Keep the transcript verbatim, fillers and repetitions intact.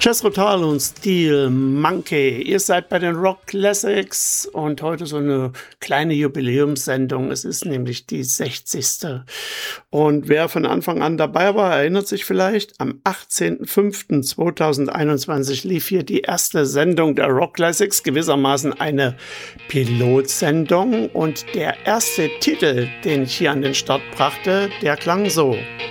Jethro Tull und Steel Monkey. Ihr seid bei den Rock Classics und heute so eine kleine Jubiläumssendung. Es ist nämlich die sechzigste. Und wer von Anfang an dabei war, erinnert sich vielleicht, am achtzehnten fünften zweitausendeinundzwanzig lief hier die erste Sendung der Rock Classics, gewissermaßen eine Pilotsendung. Und der erste Titel, den ich hier an den Start brachte, der klang so.